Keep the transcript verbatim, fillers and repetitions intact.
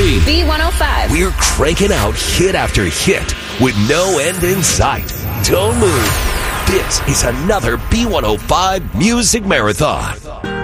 three. B one oh five. We're cranking out hit after hit with no end in sight. Don't move. This is another B one oh five Music Marathon.